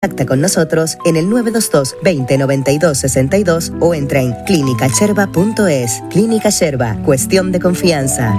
Contacta con nosotros en el 922 20 92 62 o entra en clinicacherva.es. Clínica Cherva, cuestión de confianza.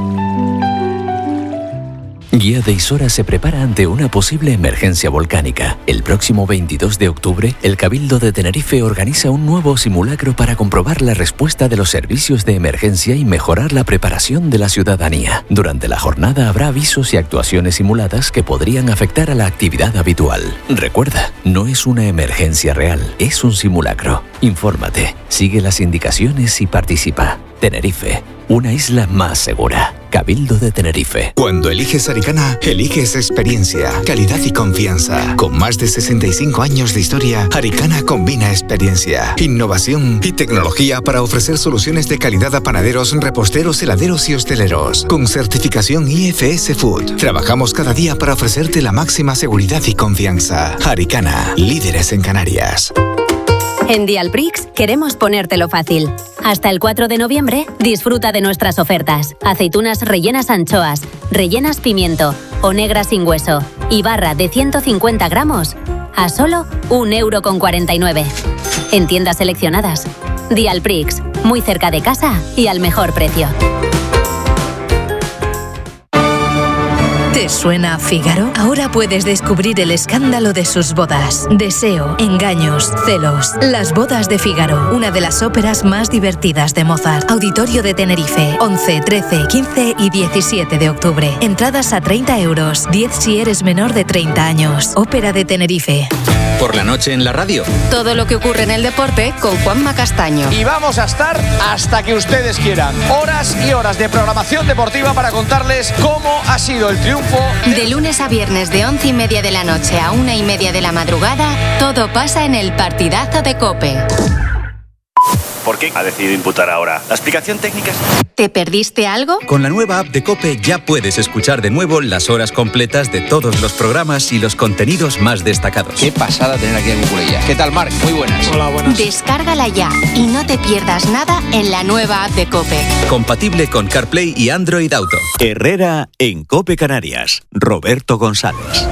Guía de Isora se prepara ante una posible emergencia volcánica. El próximo 22 de octubre, el Cabildo de Tenerife organiza un nuevo simulacro para comprobar la respuesta de los servicios de emergencia y mejorar la preparación de la ciudadanía. Durante la jornada habrá avisos y actuaciones simuladas que podrían afectar a la actividad habitual. Recuerda, no es una emergencia real, es un simulacro. Infórmate, sigue las indicaciones y participa. Tenerife, una isla más segura. Cabildo de Tenerife. Cuando eliges Aricana, eliges experiencia, calidad y confianza. Con más de 65 años de historia, Aricana combina experiencia, innovación y tecnología para ofrecer soluciones de calidad a panaderos, reposteros, heladeros y hosteleros. Con certificación IFS Food, trabajamos cada día para ofrecerte la máxima seguridad y confianza. Aricana, líderes en Canarias. En Dialprix queremos ponértelo fácil. Hasta el 4 de noviembre, disfruta de nuestras ofertas. Aceitunas rellenas anchoas, rellenas pimiento o negras sin hueso y barra de 150 gramos a solo 1,49 €. En tiendas seleccionadas. Dialprix, muy cerca de casa y al mejor precio. ¿Te suena Fígaro? Ahora puedes descubrir el escándalo de sus bodas. Deseo, engaños, celos. Las bodas de Fígaro, una de las óperas más divertidas de Mozart. Auditorio de Tenerife, 11, 13, 15 y 17 de octubre. Entradas a 30 €, 10 si eres menor de 30 años. Ópera de Tenerife. Por la noche en la radio. Todo lo que ocurre en el deporte con Juanma Castaño. Y vamos a estar hasta que ustedes quieran. Horas y horas de programación deportiva para contarles cómo ha sido el triunfo. De lunes a viernes de 11:30 de la noche a 1:30 de la madrugada, todo pasa en el partidazo de COPE. ¿Por qué ha decidido imputar ahora? ¿La explicación técnica es...? ¿Te perdiste algo? Con la nueva app de COPE ya puedes escuchar de nuevo las horas completas de todos los programas y los contenidos más destacados. Qué pasada tener aquí a Cucurella. ¿Qué tal, Marc? Muy buenas. Hola, buenas. Descárgala ya y no te pierdas nada en la nueva app de COPE. Compatible con CarPlay y Android Auto. Herrera en COPE Canarias. Roberto González.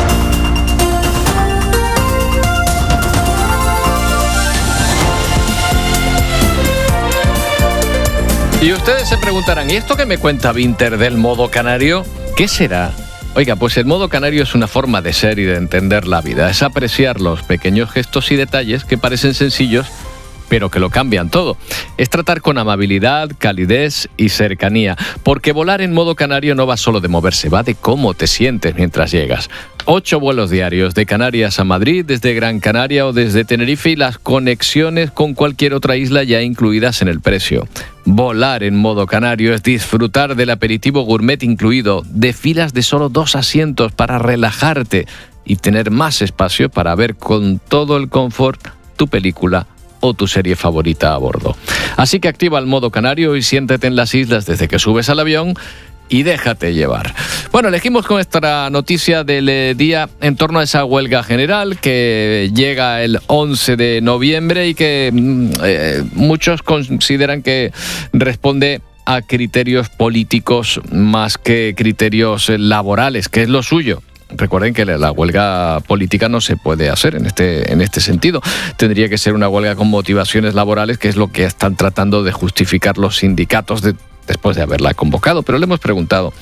Y ustedes se preguntarán, ¿y esto que me cuenta Vinter del modo canario? ¿Qué será? Oiga, pues el modo canario es una forma de ser y de entender la vida. Es apreciar los pequeños gestos y detalles que parecen sencillos, pero que lo cambian todo. Es tratar con amabilidad, calidez y cercanía. Porque volar en modo canario no va solo de moverse, va de cómo te sientes mientras llegas. 8 vuelos diarios de Canarias a Madrid, desde Gran Canaria o desde Tenerife y las conexiones con cualquier otra isla ya incluidas en el precio. Volar en modo canario es disfrutar del aperitivo gourmet incluido, de filas de solo 2 asientos para relajarte y tener más espacio para ver con todo el confort tu película o tu serie favorita a bordo. Así que activa el modo canario y siéntete en las islas desde que subes al avión y déjate llevar. Bueno, elegimos con esta noticia del día en torno a esa huelga general que llega el 11 de noviembre y que muchos consideran que responde a criterios políticos más que criterios laborales, que es lo suyo. Recuerden que la huelga política no se puede hacer en este sentido. Tendría que ser una huelga con motivaciones laborales, que es lo que están tratando de justificar los sindicatos después de haberla convocado. Pero le hemos preguntado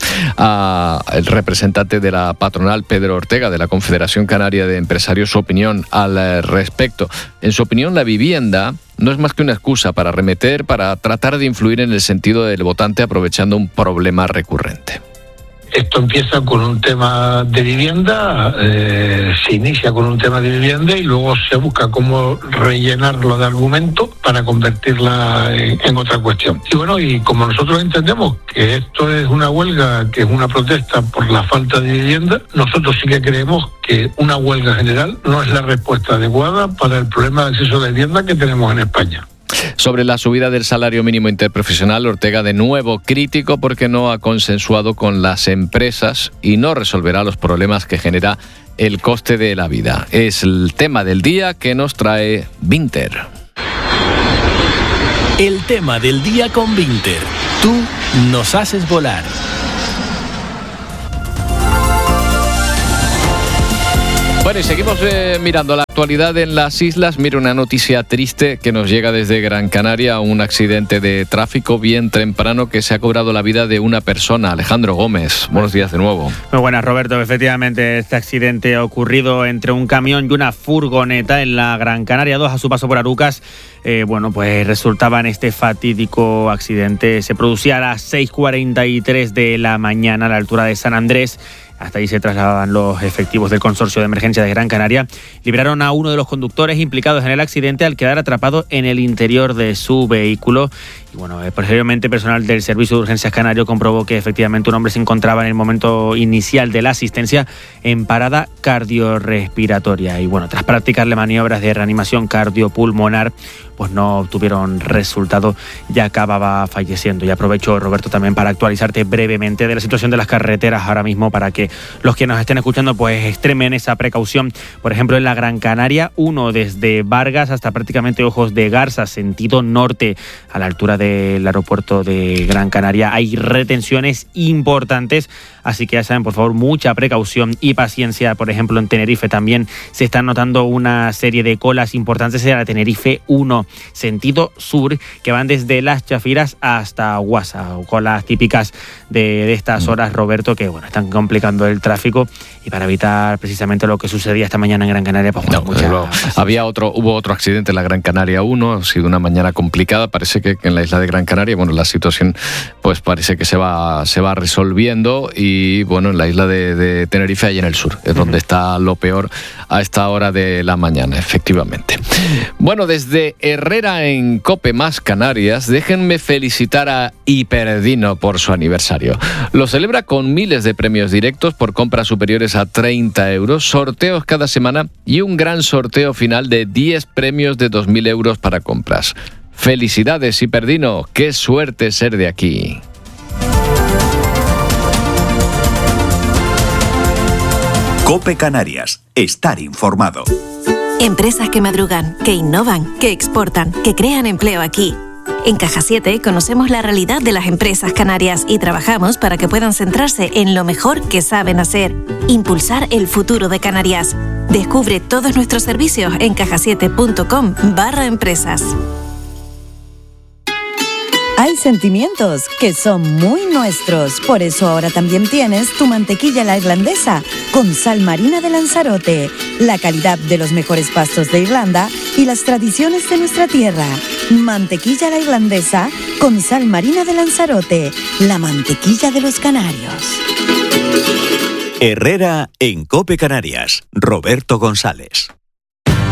al representante de la patronal, Pedro Ortega, de la Confederación Canaria de Empresarios, su opinión al respecto. En su opinión, la vivienda no es más que una excusa para arremeter, para tratar de influir en el sentido del votante aprovechando un problema recurrente. Esto empieza con un tema de vivienda, se inicia con un tema de vivienda y luego se busca cómo rellenarlo de argumentos para convertirla en otra cuestión. Y bueno, y como nosotros entendemos que esto es una huelga, que es una protesta por la falta de vivienda, nosotros sí que creemos que una huelga general no es la respuesta adecuada para el problema de acceso a la vivienda que tenemos en España. Sobre la subida del salario mínimo interprofesional, Ortega de nuevo crítico porque no ha consensuado con las empresas y no resolverá los problemas que genera el coste de la vida. Es el tema del día que nos trae Vinter. El tema del día con Vinter. Tú nos haces volar. Bueno, y seguimos mirando la actualidad en las islas. Mira, una noticia triste que nos llega desde Gran Canaria, un accidente de tráfico bien temprano que se ha cobrado la vida de una persona. Alejandro Gómez, buenos días de nuevo. Muy buenas, Roberto. Efectivamente, este accidente ha ocurrido entre un camión y una furgoneta en la Gran Canaria 2 a su paso por Arucas. Pues resultaba en este fatídico accidente. Se producía a las 6:43 de la mañana a la altura de San Andrés. Hasta ahí se trasladaban los efectivos del Consorcio de Emergencia de Gran Canaria. Liberaron a uno de los conductores implicados en el accidente al quedar atrapado en el interior de su vehículo. Y bueno, posteriormente personal del Servicio de Urgencias Canario comprobó que efectivamente un hombre se encontraba en el momento inicial de la asistencia en parada cardiorrespiratoria. Y bueno, tras practicarle maniobras de reanimación cardiopulmonar, pues no obtuvieron resultado y acababa falleciendo. Y aprovecho, Roberto, también para actualizarte brevemente de la situación de las carreteras ahora mismo para que los que nos estén escuchando pues extremen esa precaución. Por ejemplo, en la Gran Canaria 1, desde Vargas hasta prácticamente Ojos de Garza, sentido norte, a la altura del aeropuerto de Gran Canaria, hay retenciones importantes, así que ya saben, por favor, mucha precaución y paciencia. Por ejemplo, en Tenerife también se están notando una serie de colas importantes en la Tenerife 1, sentido sur, que van desde Las Chafiras hasta Guasa, colas típicas de estas horas, Roberto, que bueno, están complicando el tráfico, y para evitar precisamente lo que sucedía esta mañana en Gran Canaria, pues bueno, hubo otro accidente en la Gran Canaria 1, ha sido una mañana complicada, parece que en la isla de Gran Canaria, bueno, la situación pues parece que se va resolviendo, y bueno, en la isla de Tenerife, ahí en el sur, es donde está lo peor a esta hora de la mañana, efectivamente. Bueno, desde Herrera en COPE más Canarias, déjenme felicitar a Hiperdino por su aniversario. Lo celebra con miles de premios directos por compras superiores a 30 euros, sorteos cada semana y un gran sorteo final de 10 premios de 2.000 euros para compras. Felicidades, Hiperdino, qué suerte ser de aquí. COPE Canarias, estar informado. Empresas que madrugan, que innovan, que exportan, que crean empleo aquí. En Caja 7 conocemos la realidad de las empresas canarias y trabajamos para que puedan centrarse en lo mejor que saben hacer, impulsar el futuro de Canarias. Descubre todos nuestros servicios en cajasiete.com/empresas. Hay sentimientos que son muy nuestros, por eso ahora también tienes tu mantequilla la irlandesa con sal marina de Lanzarote, la calidad de los mejores pastos de Irlanda y las tradiciones de nuestra tierra. Mantequilla la irlandesa con sal marina de Lanzarote, la mantequilla de los canarios. Herrera en COPE Canarias, Roberto González.